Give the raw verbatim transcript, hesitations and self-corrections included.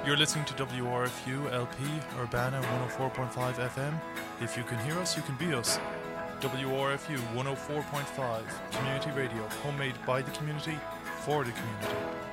You're listening to W R F U L P Urbana one oh four point five F M. If you can hear us, you can be us. W R F U one oh four point five Community Radio, homemade by the community, for the community.